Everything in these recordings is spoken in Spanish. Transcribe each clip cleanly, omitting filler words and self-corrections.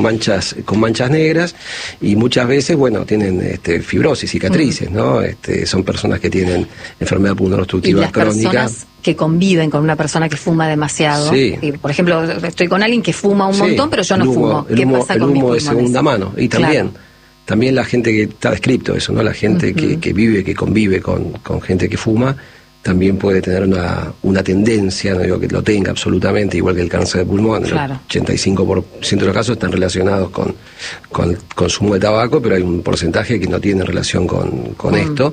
manchas negras, y muchas veces, bueno, tienen fibrosis, cicatrices, ¿no? Son personas que tienen enfermedad pulmonar obstructiva crónica. Personas que conviven con una persona que fuma demasiado. Sí. Y, por ejemplo, estoy con alguien que fuma un montón, pero yo no fumo. ¿Qué pasa con mis pulmones? El humo de segunda mano. Y también, claro, también la gente que está descrito eso, ¿no? La gente que vive, que convive con gente que fuma, también puede tener una tendencia, no digo que lo tenga absolutamente, igual que el cáncer de pulmón. Claro. El 85% de los casos están relacionados con el consumo de tabaco, pero hay un porcentaje que no tiene relación con esto.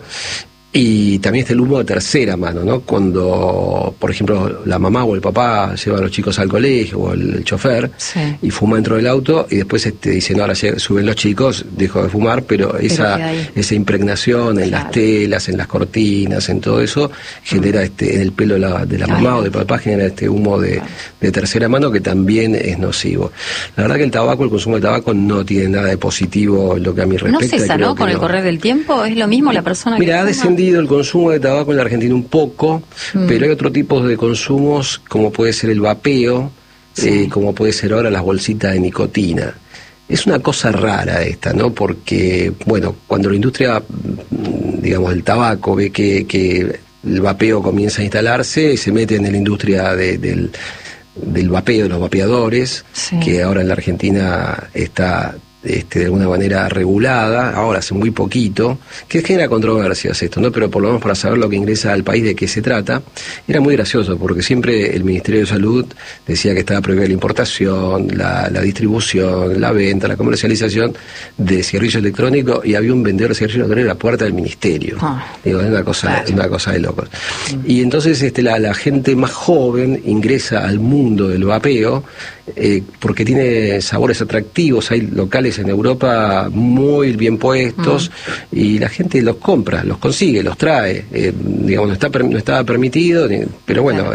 Y también está el humo de tercera mano, ¿no? Cuando, por ejemplo, la mamá o el papá lleva a los chicos al colegio, o el chofer, sí, y fuma dentro del auto, y después dicen, ahora suben los chicos, dejo de fumar, pero esa impregnación en las telas, en las cortinas, en todo eso, genera en el pelo de la mamá o del papá, genera humo de tercera mano, que también es nocivo. La verdad que el consumo de tabaco no tiene nada de positivo en lo que a mí respecta. ¿No cesa, no? Con el correr del tiempo, ¿es lo mismo la persona que ha descendido el consumo de tabaco en la Argentina un poco, pero hay otro tipo de consumos, como puede ser el vapeo, como puede ser ahora las bolsitas de nicotina. Es una cosa rara esta, ¿no? Porque, bueno, cuando la industria, digamos, del tabaco ve que el vapeo comienza a instalarse, se mete en la industria del vapeo, de los vapeadores, que ahora en la Argentina está de alguna manera regulada, ahora hace muy poquito, que genera controversias esto, ¿no? Pero por lo menos para saber lo que ingresa al país, de qué se trata, era muy gracioso, porque siempre el Ministerio de Salud decía que estaba prohibida la importación, la distribución, la venta, la comercialización de cigarrillos electrónicos, y había un vendedor de cigarrillos electrónicos en la puerta del Ministerio. Digo, es una cosa de locos. Y entonces la gente más joven ingresa al mundo del vapeo, porque tiene sabores atractivos, hay locales en Europa muy bien puestos, y la gente los compra, los consigue, los trae, digamos, no estaba permitido, pero bueno,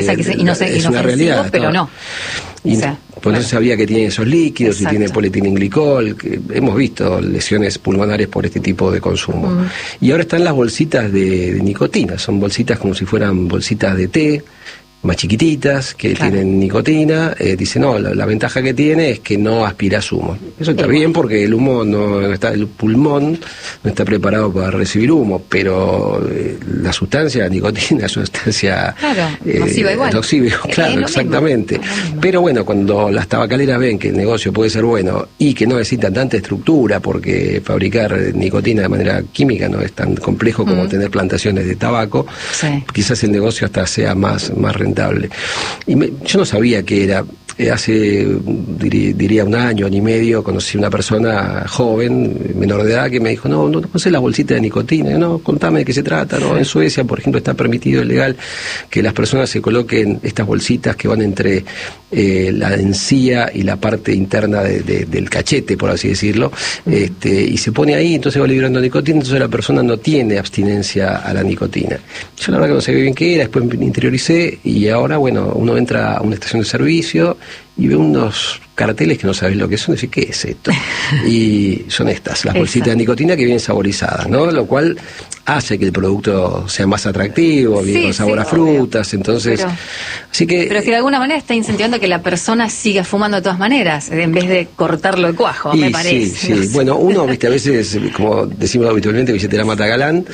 es una realidad, pero no. Y por eso sabía que tiene esos líquidos, y tiene polietilenglicol, que hemos visto lesiones pulmonares por este tipo de consumo. Y ahora están las bolsitas de nicotina, son bolsitas como si fueran bolsitas de té, más chiquititas, que tienen nicotina. Dice, no, la ventaja que tiene es que no aspiras humo. Eso está bien, porque el humo el pulmón no está preparado para recibir humo, pero la sustancia, la nicotina, es una sustancia nociva igual. Claro, exactamente. Pero bueno, cuando las tabacaleras ven que el negocio puede ser bueno y que no necesitan tanta estructura, porque fabricar nicotina de manera química no es tan complejo como tener plantaciones de tabaco, quizás el negocio hasta sea más rentable. Y yo no sabía qué era. Hace, diría un año y medio, conocí una persona joven, menor de edad, que me dijo, no sé la bolsita de nicotina. No, contame de qué se trata, ¿no? En Suecia, por ejemplo, está permitido, es legal, que las personas se coloquen estas bolsitas que van entre la encía y la parte interna del cachete, por así decirlo, y se pone ahí, entonces va liberando nicotina, entonces la persona no tiene abstinencia a la nicotina. Yo la verdad que no sabía bien qué era, después me interioricé, y ahora, bueno, uno entra a una estación de servicio y ve unos carteles que no sabes lo que son, y decís, ¿qué es esto? Y son las bolsitas de nicotina que vienen saborizadas, ¿no? Lo cual hace que el producto sea más atractivo, viene con sabor a frutas, entonces... Pero es que de alguna manera está incentivando que la persona siga fumando de todas maneras, en vez de cortarlo de cuajo, me parece. Sí. Bueno, uno, a veces, como decimos habitualmente, billetera mata galán,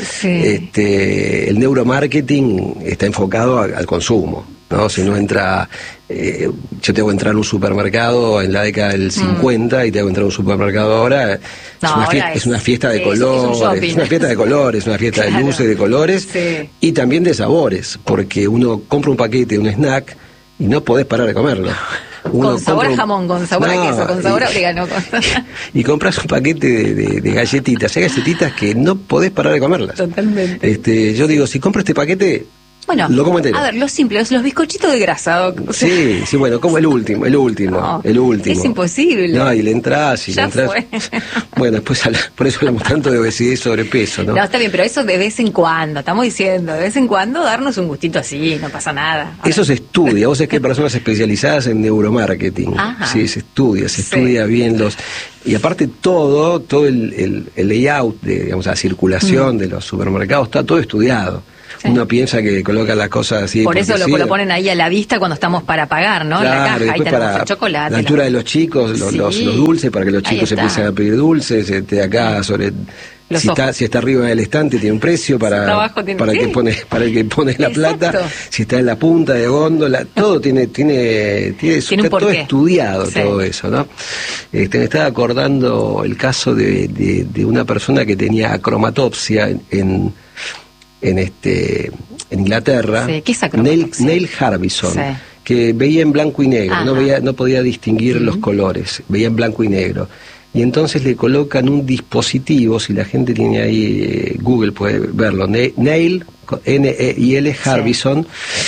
el neuromarketing está enfocado al consumo, ¿no? Si uno entra... yo tengo que entrar a un supermercado en la década del 50 y tengo que entrar a un supermercado ahora. Es una fiesta de colores, es una fiesta de colores, una fiesta de luces, de colores, y también de sabores, porque uno compra un paquete, un snack, y no podés parar de comerlo. Con sabor a jamón, con sabor a queso, con sabor a orégano. Y compras un paquete de galletitas, hay galletitas que no podés parar de comerlas. Totalmente. Yo digo, si compro este paquete, bueno, lo como entero. A ver, los simples, los bizcochitos de grasa, Doc. Sí, bueno, como el último. Es imposible. No, y le entras. Fue. Bueno, después por eso hablamos tanto de obesidad y sobrepeso, ¿no? No, está bien, pero eso de vez en cuando, estamos diciendo, de vez en cuando darnos un gustito así, no pasa nada. Ahora. Eso se estudia, vos sabés que hay personas especializadas en neuromarketing. Sí, se estudia bien y aparte todo el layout, digamos, la circulación de los supermercados, está todo estudiado. Uno piensa que coloca las cosas así. Por eso lo ponen ahí a la vista cuando estamos para pagar, ¿no? Claro, en la caja, ahí tenemos para el chocolate. la altura de los chicos, los dulces, para que los chicos empiecen a pedir dulces. Acá sobre... Si está arriba del estante tiene un precio para el que pone la plata. Si está en la punta de góndola, todo tiene está todo estudiado, todo eso, ¿no? Me estaba acordando el caso de una persona que tenía acromatopsia en Inglaterra. Sí. ¿Qué es acromatopsia? Neil Harbison. Sí. Que veía en blanco y negro, no podía distinguir los colores, veía en blanco y negro. Y entonces le colocan un dispositivo, si la gente tiene ahí Google puede verlo, Neil, N-E-I-L, Harbison,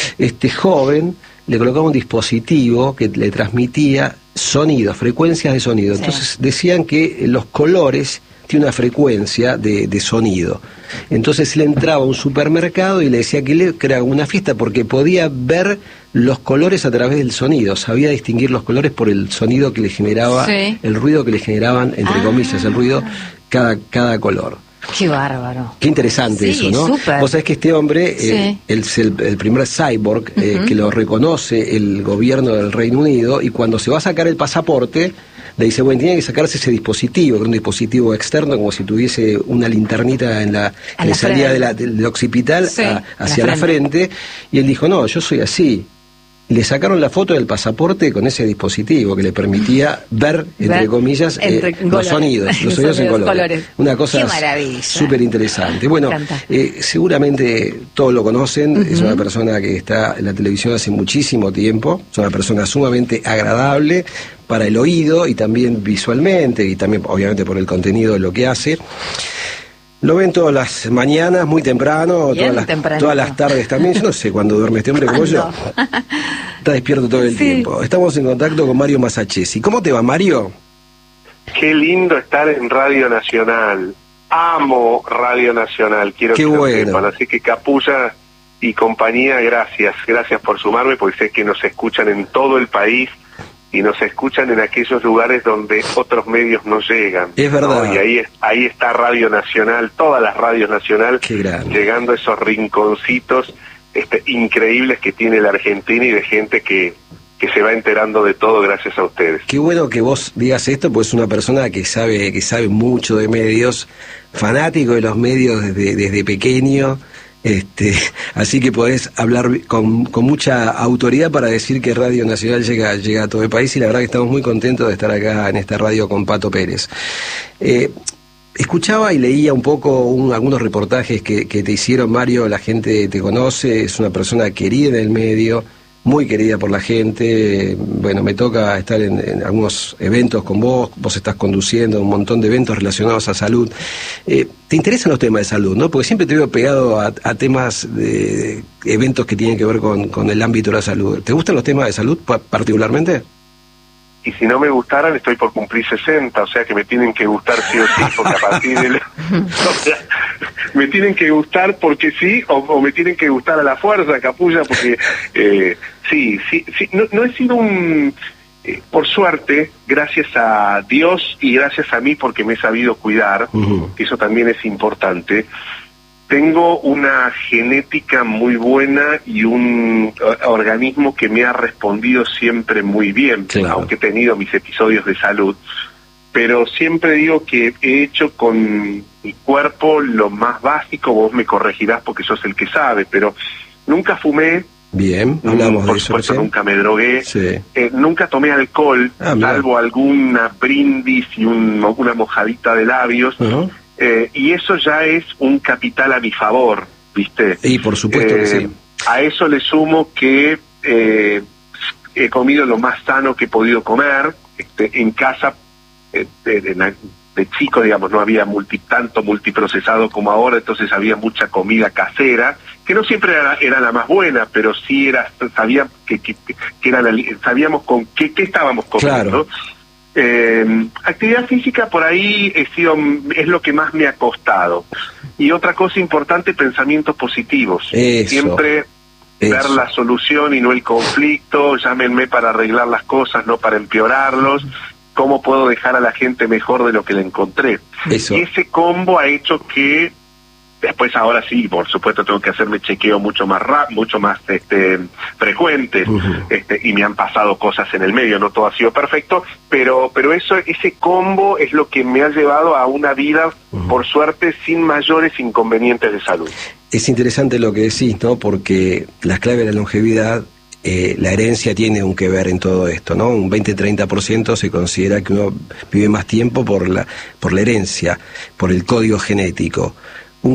joven, le colocaba un dispositivo que le transmitía sonidos, frecuencias de sonido. Entonces decían que los colores tienen una frecuencia de sonido. Entonces él entraba a un supermercado y le decía que era una fiesta porque podía ver los colores a través del sonido, sabía distinguir los colores por el sonido que le generaba, el ruido que le generaban, entre comillas, el ruido, cada color. Qué bárbaro. Qué interesante eso, ¿no? Súper. Vos sabés que este hombre, él es el primer cyborg que lo reconoce el gobierno del Reino Unido, y cuando se va a sacar el pasaporte, le dice, bueno, tiene que sacarse ese dispositivo, que era un dispositivo externo, como si tuviese una linternita que le salía del occipital hacia la frente, y él dijo, no, yo soy así. Le sacaron la foto del pasaporte con ese dispositivo que le permitía ver, entre comillas, los sonidos en colores. Una cosa súper interesante. Bueno, seguramente todos lo conocen, es una persona que está en la televisión hace muchísimo tiempo, es una persona sumamente agradable para el oído y también visualmente, y también obviamente por el contenido de lo que hace. Lo ven todas las mañanas, muy temprano, todas las tardes también. Yo no sé cuándo duerme este hombre como yo. Está despierto todo el tiempo. Estamos en contacto con Mario Masachesi. ¿Cómo te va, Mario? Qué lindo estar en Radio Nacional. Amo Radio Nacional, quiero que lo sepan. Así que Capulla y compañía, gracias por sumarme, porque sé que nos escuchan en todo el país y nos escuchan en aquellos lugares donde otros medios no llegan. Es verdad. ¿no? Y ahí está Radio Nacional, todas las radios Nacional, llegando a esos rinconcitos increíbles que tiene la Argentina y de gente que se va enterando de todo gracias a ustedes. Qué bueno que vos digas esto, pues es una persona que sabe mucho de medios, fanático de los medios desde pequeño. Así que podés hablar con mucha autoridad para decir que Radio Nacional llega a todo el país, y la verdad que estamos muy contentos de estar acá en esta radio con Pato Pérez. Escuchaba y leía un poco algunos reportajes que te hicieron, Mario. La gente te conoce, es una persona querida en el medio, muy querida por la gente. Bueno, me toca estar en algunos eventos con vos estás conduciendo un montón de eventos relacionados a salud. ¿Te interesan los temas de salud, no? Porque siempre te veo pegado a temas de eventos que tienen que ver con el ámbito de la salud. ¿Te gustan los temas de salud particularmente? Y si no me gustaran, estoy por cumplir 60, o sea que me tienen que gustar sí o sí, porque a partir de... o sea, me tienen que gustar porque sí, o me tienen que gustar a la fuerza, Capulla, porque sí, no he sido por suerte, gracias a Dios y gracias a mí, porque me he sabido cuidar, que eso también es importante. Tengo una genética muy buena y un organismo que me ha respondido siempre muy bien, aunque he tenido mis episodios de salud. Pero siempre digo que he hecho con mi cuerpo lo más básico, vos me corregirás porque sos el que sabe, pero nunca fumé. Bien, hablamos por de eso. Por supuesto, nunca me drogué. Sí. Nunca tomé alcohol, salvo alguna brindis y una mojadita de labios. Y eso ya es un capital a mi favor, ¿viste? Y por supuesto que sí. A eso le sumo que he comido lo más sano que he podido comer. En casa, de chico, digamos, no había tanto multiprocesado como ahora, entonces había mucha comida casera, que no siempre era la más buena, pero sí sabíamos sabíamos con qué estábamos comiendo. Actividad física por ahí es lo que más me ha costado. Y otra cosa importante, pensamientos positivos. Siempre ver la solución y no el conflicto. Llámenme para arreglar las cosas, no para empeorarlos. ¿Cómo puedo dejar a la gente mejor de lo que la encontré? Y ese combo ha hecho que Después ahora sí, por supuesto tengo que hacerme chequeo mucho más frecuentes, y me han pasado cosas en el medio, no todo ha sido perfecto, pero ese combo es lo que me ha llevado a una vida, por suerte, sin mayores inconvenientes de salud. Es interesante lo que decís, ¿no? Porque las claves de la longevidad, la herencia tiene un que ver en todo esto, ¿no? Un 20-30% se considera que uno vive más tiempo por la herencia, por el código genético. Un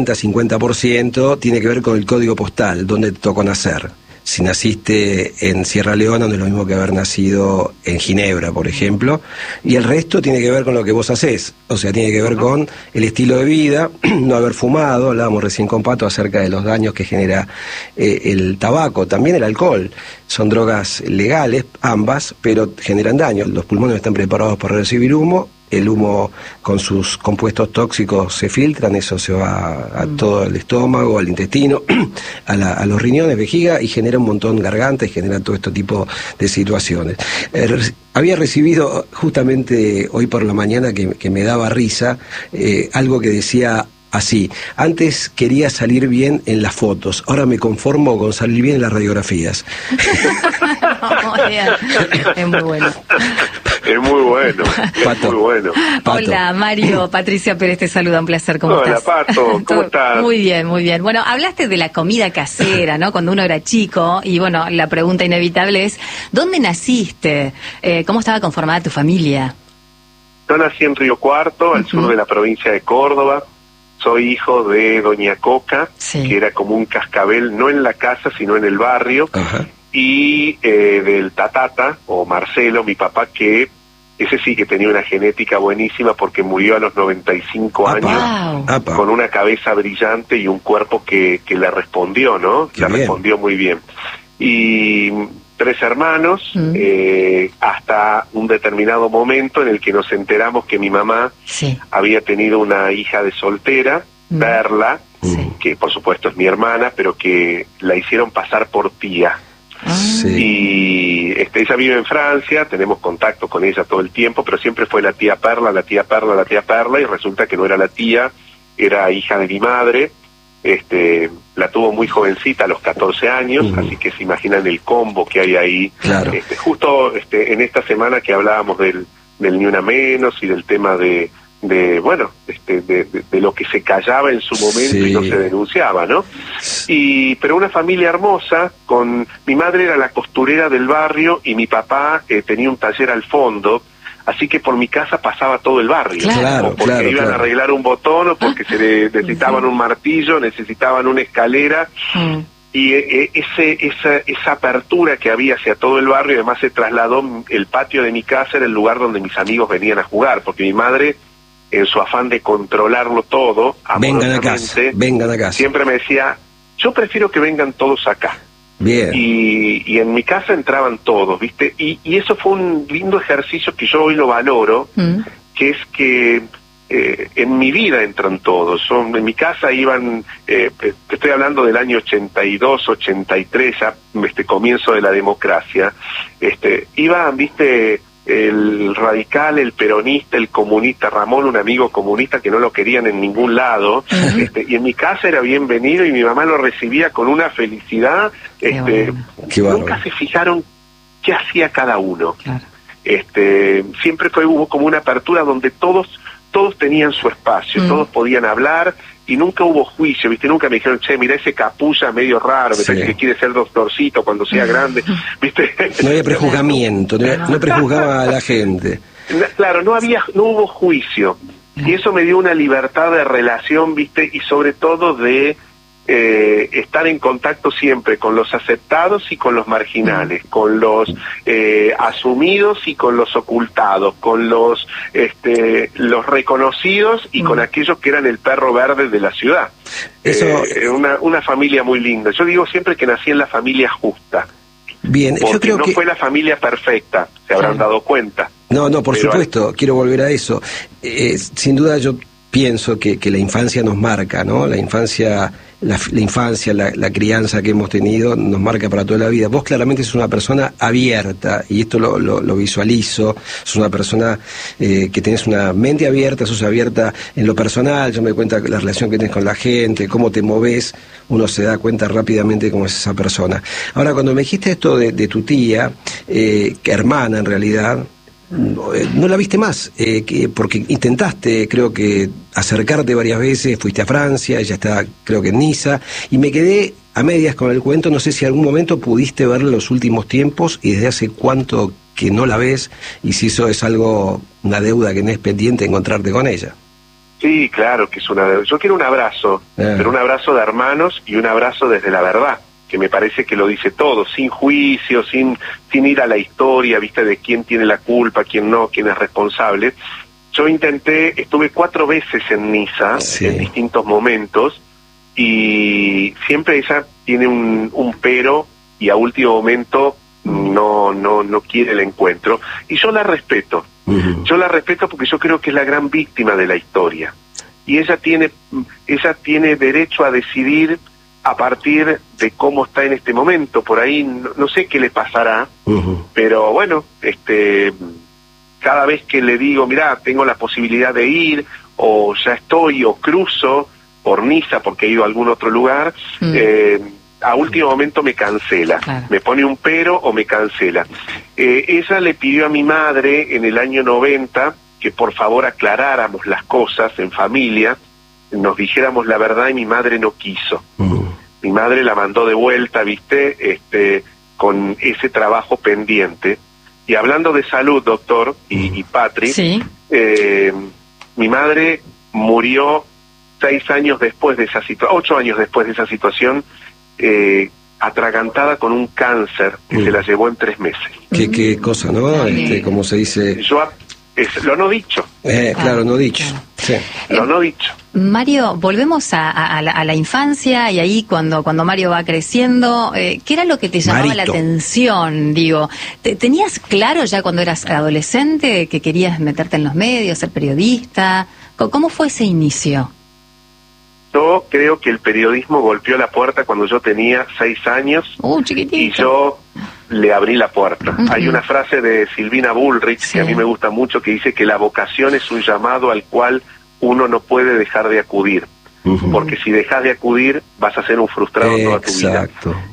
40-50% tiene que ver con el código postal, donde te tocó nacer. Si naciste en Sierra Leona no es lo mismo que haber nacido en Ginebra, por ejemplo, y el resto tiene que ver con lo que vos hacés, o sea, tiene que ver con el estilo de vida, no haber fumado, hablábamos recién con Pato acerca de los daños que genera el tabaco, también el alcohol. Son drogas legales, ambas, pero generan daño. Los pulmones están preparados para recibir humo, el humo con sus compuestos tóxicos se filtran, eso se va a todo el estómago, al intestino, a los riñones, vejiga, y genera un montón de garganta y genera todo este tipo de situaciones. Había recibido justamente hoy por la mañana que me daba risa, algo que decía así: antes quería salir bien en las fotos, ahora me conformo con salir bien en las radiografías. Muy bien. Es muy bueno. Es muy bueno, Pato. Es muy bueno. Pato. Hola, Mario, Patricia Pérez te saluda, un placer, ¿cómo Hola, estás? Pato, ¿cómo estás? Muy bien, muy bien. Bueno, hablaste de la comida casera, ¿no? Cuando uno era chico, y bueno, la pregunta inevitable es, ¿dónde naciste? ¿Cómo estaba conformada tu familia? Yo nací en Río Cuarto, al sur de la provincia de Córdoba. Soy hijo de Doña Coca, que era como un cascabel, no en la casa, sino en el barrio. Ajá. Y del Tatata, o Marcelo, mi papá, que ese sí que tenía una genética buenísima porque murió a los 95 años, con una cabeza brillante y un cuerpo que le respondió, ¿no? Le respondió muy bien. Y 3 hermanos, hasta un determinado momento en el que nos enteramos que mi mamá había tenido una hija de soltera, Perla, que por supuesto es mi hermana, pero que la hicieron pasar por tía. Y ella vive en Francia, tenemos contacto con ella todo el tiempo, pero siempre fue la tía Perla, la tía Perla, la tía Perla, y resulta que no era la tía, era hija de mi madre. La tuvo muy jovencita, a los 14 años, así que se imaginan el combo que hay ahí. Claro. Justo en esta semana que hablábamos del Ni Una Menos y del tema de lo que se callaba en su momento y no se denunciaba, ¿no? Pero una familia hermosa, mi madre era la costurera del barrio y mi papá tenía un taller al fondo, así que por mi casa pasaba todo el barrio, claro, o porque iban a arreglar un botón, o porque necesitaban un martillo, necesitaban una escalera. Y esa apertura que había hacia todo el barrio, además se trasladó, el patio de mi casa era el lugar donde mis amigos venían a jugar, porque mi madre, en su afán de controlarlo todo, vengan a casa, siempre me decía, yo prefiero que vengan todos acá. Bien. Y en mi casa entraban todos, ¿viste? Y eso fue un lindo ejercicio que yo hoy lo valoro, que es que en mi vida entran todos. En mi casa iban, estoy hablando del año 82, 83, ya comienzo de la democracia, iban, ¿viste? El radical, el peronista, el comunista, Ramón, un amigo comunista que no lo querían en ningún lado, y en mi casa era bienvenido y mi mamá lo recibía con una felicidad. Nunca se fijaron qué hacía cada uno. Claro. Siempre hubo como una apertura donde todos tenían su espacio, todos podían hablar, y nunca hubo juicio, ¿viste? Nunca me dijeron, che, mira ese capulla medio raro, me parece que quiere ser doctorcito cuando sea grande, ¿viste? No había prejuzgamiento, no prejuzgaba a la gente. Claro, no hubo juicio, y eso me dio una libertad de relación, ¿viste? Y sobre todo de estar en contacto siempre con los aceptados y con los marginales, con los asumidos y con los ocultados, con los reconocidos y con aquellos que eran el perro verde de la ciudad. Eso, una familia muy linda. Yo digo siempre que nací en la familia justa. Bien, porque yo creo no fue la familia perfecta, se habrán dado cuenta. No, por supuesto, quiero volver a eso. Sin duda yo pienso que la infancia nos marca, ¿no? La infancia la infancia, la crianza que hemos tenido nos marca para toda la vida. Vos claramente sos una persona abierta, y esto lo visualizo. Sos una persona que tenés una mente abierta, sos abierta en lo personal. Yo me doy cuenta de la relación que tenés con la gente, cómo te movés, uno se da cuenta rápidamente cómo es esa persona. Ahora, cuando me dijiste esto de tu tía, que hermana en realidad, no la viste más, porque intentaste, creo que, acercarte varias veces, fuiste a Francia, ella está, creo que en Niza, y me quedé a medias con el cuento. No sé si algún momento pudiste verla en los últimos tiempos, y desde hace cuánto que no la ves, y si eso es algo, una deuda que no es pendiente, encontrarte con ella. Sí, claro que es una deuda. Yo quiero un abrazo, pero un abrazo de hermanos y un abrazo desde la verdad, que me parece que lo dice todo, sin juicio, sin ir a la historia, viste, de quién tiene la culpa, quién no, quién es responsable. Yo estuve 4 veces en Niza, en distintos momentos, y siempre ella tiene un pero, y a último momento no quiere el encuentro, y yo la respeto. Yo la respeto porque yo creo que es la gran víctima de la historia, y ella tiene derecho a decidir a partir de cómo está en este momento. Por ahí no sé qué le pasará, pero bueno, cada vez que le digo, mirá, tengo la posibilidad de ir, o ya estoy, o cruzo por Niza porque he ido a algún otro lugar, a último momento me cancela, me pone un pero o me cancela. Ella le pidió a mi madre en el año 90 que por favor aclaráramos las cosas en familia, nos dijéramos la verdad, y mi madre no quiso. Mi madre la mandó de vuelta, viste, con ese trabajo pendiente. Y hablando de salud, doctor, y Patri, mi madre murió 8 años después de esa situación, atragantada con un cáncer que se la llevó en 3 meses. Qué cosa, ¿no? Como se dice... lo no dicho. Claro, no dicho. Sí. Lo no dicho. Mario, volvemos a la infancia, y ahí cuando Mario va creciendo, ¿qué era lo que te llamaba la atención? Digo, ¿tenías claro ya cuando eras adolescente que querías meterte en los medios, ser periodista? ¿Cómo fue ese inicio? Yo creo que el periodismo golpeó la puerta cuando yo tenía 6 años, chiquitito. Y yo le abrí la puerta. Hay una frase de Silvina Bullrich que a mí me gusta mucho, que dice que la vocación es un llamado al cual uno no puede dejar de acudir, porque si dejas de acudir vas a ser un frustrado toda tu vida.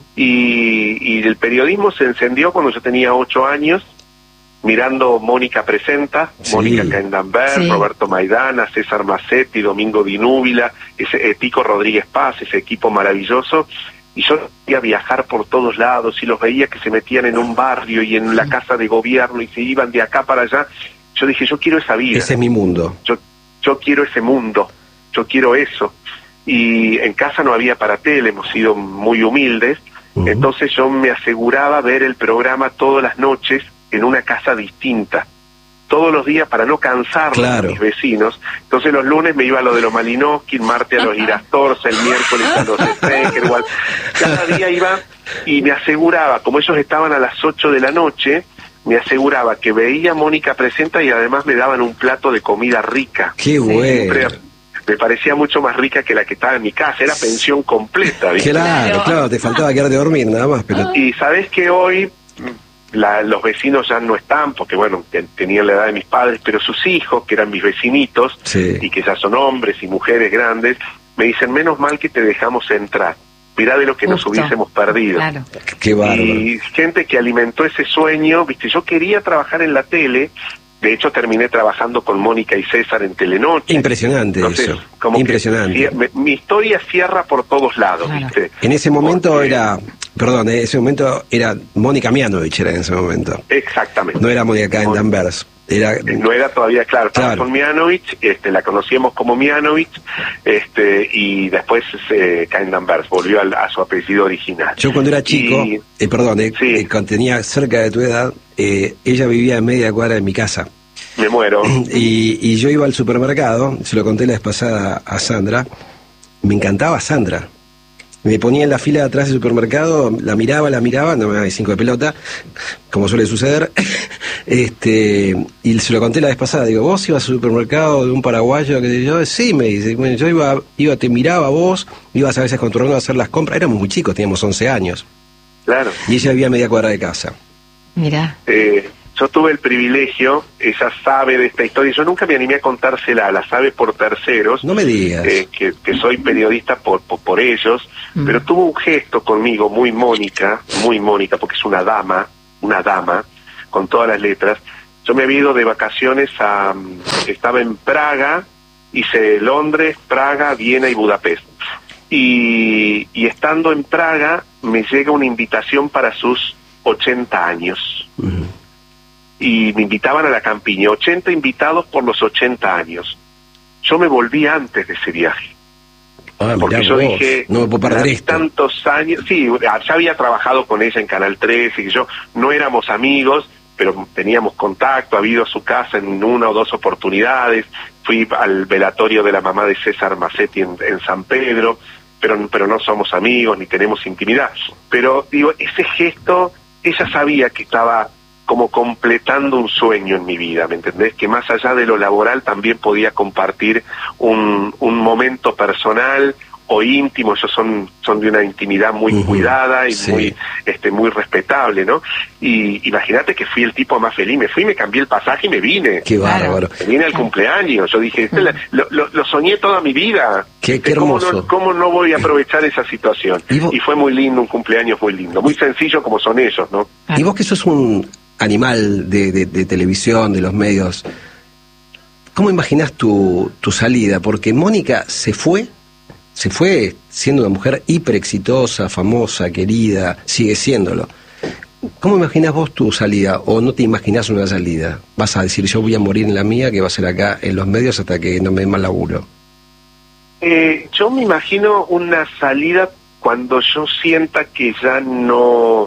Y el periodismo se encendió cuando yo tenía 8 años, mirando Mónica Presenta, Mónica Caindambert, Roberto Maidana, César Massetti, Domingo Di Núbila, Tico Rodríguez Paz, ese equipo maravilloso. Y yo quería viajar por todos lados, y los veía que se metían en un barrio y en la casa de gobierno y se iban de acá para allá. Yo dije, yo quiero esa vida. Ese es mi mundo. Yo quiero ese mundo, yo quiero eso. Y en casa no había para tele, hemos sido muy humildes, entonces yo me aseguraba ver el programa todas las noches en una casa distinta, todos los días, para no cansar a mis vecinos. Entonces los lunes me iba a lo de los Malinowski, el martes a los Irastorza, el miércoles a los Steckerwald. Cada día iba y me aseguraba, como ellos estaban a las 8 de la noche, me aseguraba que veía Mónica Presenta, y además me daban un plato de comida rica. ¡Qué bueno! Me parecía mucho más rica que la que estaba en mi casa, era pensión completa, ¿viste? Claro, te faltaba quedarte a dormir nada más. Pero... Y sabés que hoy... los vecinos ya no están, porque bueno, tenían la edad de mis padres, pero sus hijos, que eran mis vecinitos, y que ya son hombres y mujeres grandes, me dicen, menos mal que te dejamos entrar, mirá de lo que nos hubiésemos perdido. Qué bárbaro. Y gente que alimentó ese sueño, viste, yo quería trabajar en la tele, de hecho terminé trabajando con Mónica y César en Telenoche. Impresionante. Entonces, eso, impresionante. Mi historia cierra por todos lados, viste. En ese momento en ese momento era Mónica Mianovich, era en ese momento. Exactamente. No era Mónica Caindambert. No era todavía, claro. Con Mianovich, la conocíamos como Mianovich, y después Caindambert volvió a su apellido original. Yo cuando era chico, cuando tenía cerca de tu edad, ella vivía en media cuadra de mi casa. Me muero. Y yo iba al supermercado, se lo conté la vez pasada a Sandra, me encantaba Sandra. Me ponía en la fila de atrás del supermercado, la miraba, no me daba 5 de pelota, como suele suceder, Y se lo conté la vez pasada, digo, vos ibas al supermercado de un paraguayo, que yo, sí, me dice, bueno, yo te miraba a vos, ibas a veces con tu hermano a hacer las compras, éramos muy chicos, teníamos 11 años. Claro. Y ella vivía a media cuadra de casa. Mirá. Yo tuve el privilegio, ella sabe de esta historia, yo nunca me animé a contársela, la sabe por terceros. No me digas. Que soy periodista por ellos, pero tuvo un gesto conmigo muy Mónica, porque es una dama, con todas las letras. Yo me había ido de vacaciones estaba en Praga, hice Londres, Praga, Viena y Budapest. Y estando en Praga, me llega una invitación para sus 80 años. Y me invitaban a la campiña, 80 invitados por los 80 años. Yo me volví antes de ese viaje. Porque yo dije, no me puedo perder esto. Tantos años, sí, ya había trabajado con ella en Canal 13, y yo no éramos amigos, pero teníamos contacto, había ido a su casa en una o dos oportunidades, fui al velatorio de la mamá de César Massetti en San Pedro, pero no somos amigos ni tenemos intimidad. Pero digo, ese gesto, ella sabía que estaba como completando un sueño en mi vida, ¿me entendés? Que más allá de lo laboral también podía compartir un momento personal o íntimo. Ellos son de una intimidad muy cuidada y muy respetable, ¿no? Y imagínate que fui el tipo más feliz, me cambié el pasaje y me vine. Qué bárbaro. Me vine al cumpleaños, yo dije, lo soñé toda mi vida. Qué hermoso. ¿Cómo no voy a aprovechar esa situación? Y fue muy lindo, un cumpleaños muy lindo, muy sencillo como son ellos, ¿no? Y vos que sos un animal de televisión, de los medios, ¿cómo imaginás tu salida? Porque Mónica se fue siendo una mujer hiper exitosa, famosa, querida, sigue siéndolo. ¿Cómo imaginás vos tu salida? ¿O no te imaginás una salida? ¿Vas a decir, yo voy a morir en la mía, que va a ser acá en los medios hasta que no me den más laburo? Yo me imagino una salida cuando yo sienta que ya no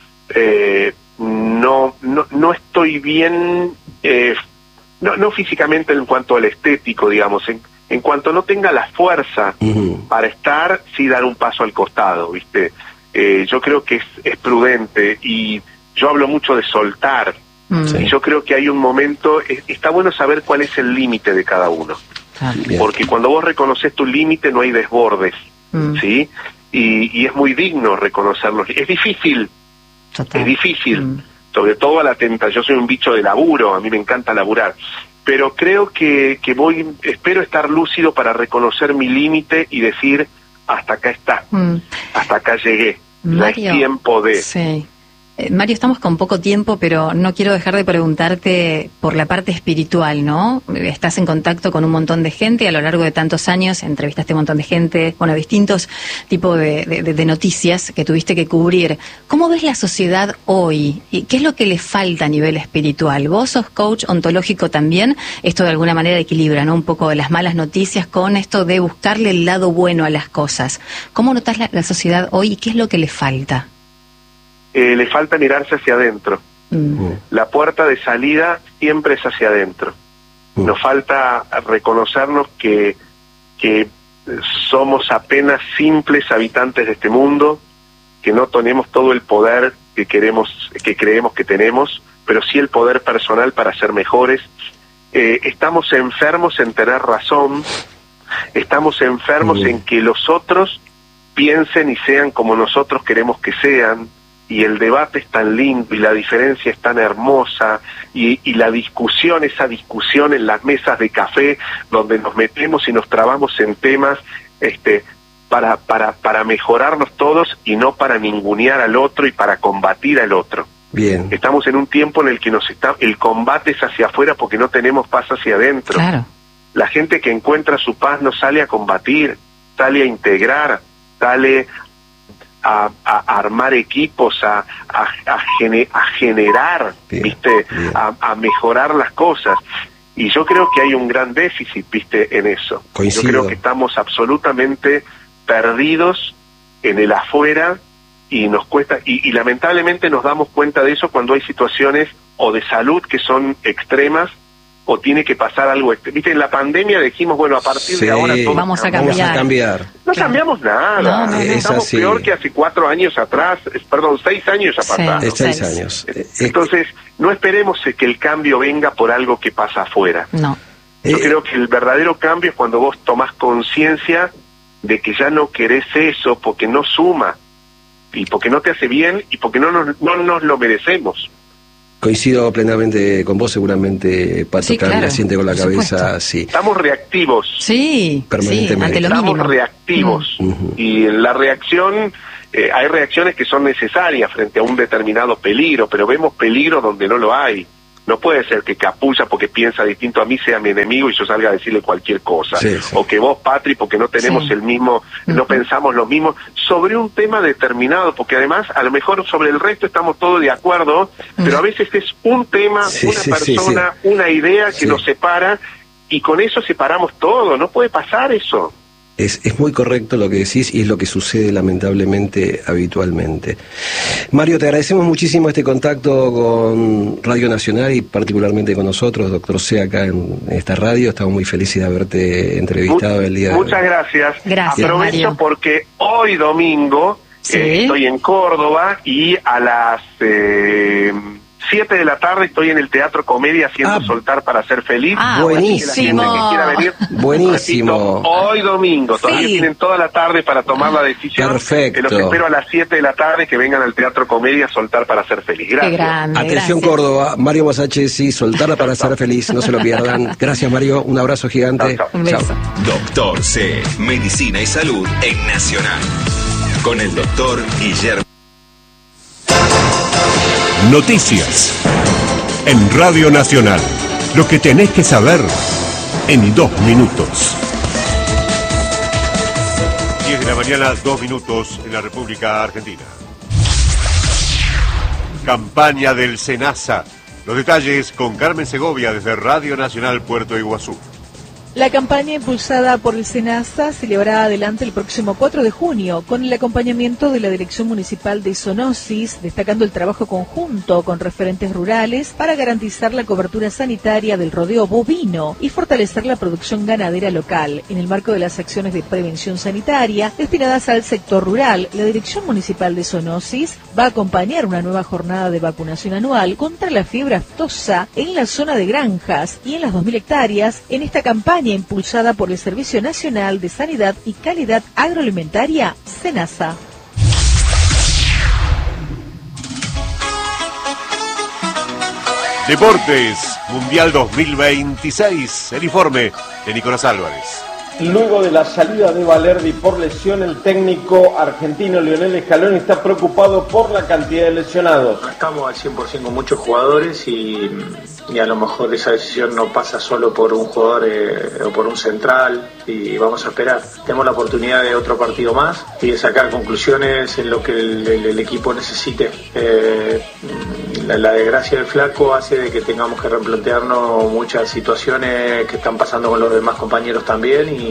estoy bien, no físicamente en cuanto al estético, digamos, en cuanto no tenga la fuerza para estar, sí dar un paso al costado, ¿viste? Yo creo que es prudente, y yo hablo mucho de soltar, y yo creo que hay un momento, está bueno saber cuál es el límite de cada uno, porque cuando vos reconoces tu límite no hay desbordes, ¿sí? Y es muy digno reconocerlo. Es difícil, sobre todo a la tentación. Yo soy un bicho de laburo, a mí me encanta laburar, pero creo que espero estar lúcido para reconocer mi límite y decir, hasta acá está, hasta acá llegué, Mario, ya es tiempo de... Sí. Mario, estamos con poco tiempo, pero no quiero dejar de preguntarte por la parte espiritual, ¿no? Estás en contacto con un montón de gente a lo largo de tantos años, entrevistaste a un montón de gente, bueno, distintos tipos de noticias que tuviste que cubrir. ¿Cómo ves la sociedad hoy? ¿Y qué es lo que le falta a nivel espiritual? Vos sos coach ontológico también, esto de alguna manera equilibra, ¿no? Un poco de las malas noticias con esto de buscarle el lado bueno a las cosas. ¿Cómo notás la sociedad hoy y qué es lo que le falta? Le falta mirarse hacia adentro. La puerta de salida siempre es hacia adentro. Nos falta reconocernos que somos apenas simples habitantes de este mundo, que no tenemos todo el poder que creemos que tenemos, pero sí el poder personal para ser mejores. Estamos enfermos en tener razón, estamos enfermos en que los otros piensen y sean como nosotros queremos que sean. Y el debate es tan lindo y la diferencia es tan hermosa y esa discusión en las mesas de café donde nos metemos y nos trabamos en temas para mejorarnos todos y no para ningunear al otro y para combatir al otro. Bien. Estamos en un tiempo en el que el combate es hacia afuera porque no tenemos paz hacia adentro. Claro. La gente que encuentra su paz no sale a combatir, sale a integrar, sale a armar equipos, a generar, ¿viste? A mejorar las cosas. Y yo creo que hay un gran déficit, ¿viste? En eso. Coincido. Yo creo que estamos absolutamente perdidos en el afuera y nos cuesta, y lamentablemente nos damos cuenta de eso cuando hay situaciones o de salud que son extremas o tiene que pasar algo. Viste, en la pandemia dijimos, bueno, a partir de ahora todos vamos a cambiar. No cambiamos nada. No. Estamos peor que hace 4 años atrás, 6 años atrás. 6 años. Entonces, no esperemos que el cambio venga por algo que pasa afuera. No. Yo creo que el verdadero cambio es cuando vos tomás conciencia de que ya no querés eso porque no suma, y porque no te hace bien, y porque no nos lo merecemos. Coincido plenamente con vos, seguramente Pato Cambia siente con la cabeza, sí. Estamos reactivos. Sí, permanentemente. Ante lo Estamos mínimo. reactivos. Y en la reacción, hay reacciones que son necesarias frente a un determinado peligro, pero vemos peligro donde no lo hay. No puede ser que Capulla, porque piensa distinto a mí, sea mi enemigo y yo salga a decirle cualquier cosa. Sí. O que vos, Patri, porque no tenemos el mismo, no pensamos lo mismo, sobre un tema determinado, porque además, a lo mejor sobre el resto estamos todos de acuerdo, pero a veces es un tema, una persona, una idea que nos separa, y con eso separamos todo. No puede pasar eso. Es muy correcto lo que decís y es lo que sucede lamentablemente habitualmente. Mario, te agradecemos muchísimo este contacto con Radio Nacional y particularmente con nosotros, Doctor C, acá en esta radio. Estamos muy felices de haberte entrevistado el día de hoy. Muchas gracias. Aprovecho Mario. Porque hoy domingo estoy en Córdoba y a las 7 de la tarde estoy en el Teatro Comedia haciendo Soltar para ser feliz. Buenísimo. La gente que quiera venir, buenísimo. Repito, hoy domingo, todavía tienen toda la tarde para tomar la decisión. Perfecto. Los espero a las 7 de la tarde, que vengan al Teatro Comedia Soltar para ser feliz. Gracias. Qué grande, Atención, gracias. Córdoba, Mario Masachesi, Soltar para ser feliz, no se lo pierdan. Gracias, Mario, un abrazo gigante. Chao. Un beso. Doctor C, Medicina y Salud en Nacional. Con el doctor Guillermo. Noticias en Radio Nacional. Lo que tenés que saber en 2 minutos. 10 de la mañana, 2 minutos en la República Argentina. Campaña del SENASA. Los detalles con Carmen Segovia desde Radio Nacional Puerto Iguazú. La campaña impulsada por el SENASA se llevará adelante el próximo 4 de junio con el acompañamiento de la Dirección Municipal de Zoonosis, destacando el trabajo conjunto con referentes rurales para garantizar la cobertura sanitaria del rodeo bovino y fortalecer la producción ganadera local. En el marco de las acciones de prevención sanitaria destinadas al sector rural, la Dirección Municipal de Zoonosis va a acompañar una nueva jornada de vacunación anual contra la fiebre aftosa en la zona de granjas y en las 2.000 hectáreas en esta campaña impulsada por el Servicio Nacional de Sanidad y Calidad Agroalimentaria, SENASA. Deportes, Mundial 2026. El informe de Nicolás Álvarez. Luego de la salida de Valerdi por lesión, el técnico argentino Lionel Scaloni está preocupado por la cantidad de lesionados. Estamos al 100% con muchos jugadores y a lo mejor esa decisión no pasa solo por un jugador o por un central, y vamos a esperar. Tenemos la oportunidad de otro partido más y de sacar conclusiones en lo que el equipo necesite. La desgracia del flaco hace de que tengamos que replantearnos muchas situaciones que están pasando con los demás compañeros también.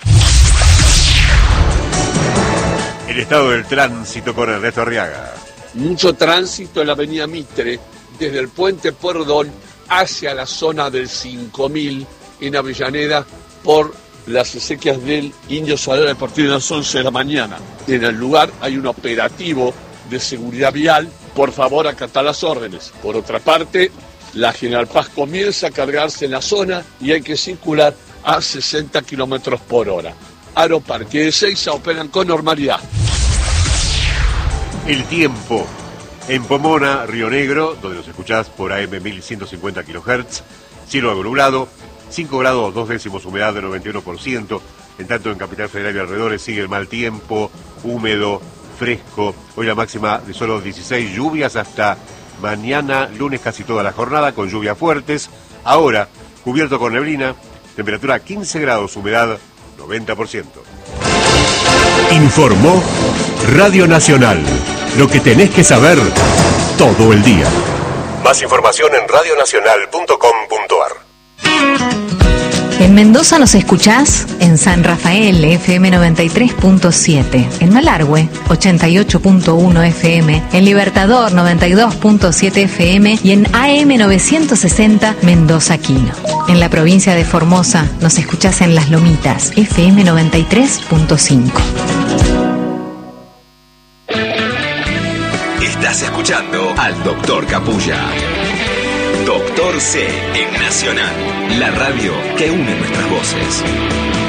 El estado del tránsito con Ernesto Arriaga. Mucho tránsito en la avenida Mitre, desde el puente Pueyrredón hacia la zona del 5000 en Avellaneda, por las acequias del Indio Solari a partir de las 11 de la mañana. En el lugar hay un operativo de seguridad vial. Por favor, acatar las órdenes. Por otra parte, la General Paz comienza a cargarse en la zona y hay que circular a 60 kilómetros por hora. Aeroparque de Ezeiza operan con normalidad. El tiempo. En Pomona, Río Negro, donde nos escuchás por AM 1150 kHz, cielo algo nublado, 5 grados 2 décimos, humedad del 91%. En tanto, en Capital Federal y alrededores sigue el mal tiempo, húmedo, fresco. Hoy la máxima de solo 16, lluvias hasta mañana, lunes, casi toda la jornada, con lluvias fuertes. Ahora, cubierto con neblina, temperatura 15 grados, humedad 90%. Informó Radio Nacional. Lo que tenés que saber todo el día. Más información en radionacional.com.ar. En Mendoza nos escuchás en San Rafael, FM 93.7, en Malargüe, 88.1 FM, en Libertador, 92.7 FM y en AM 960, Mendoza Quino. En la provincia de Formosa nos escuchás en Las Lomitas, FM 93.5. Estás escuchando al Doctor Capulla. Doctor C en Nacional, la radio que une nuestras voces.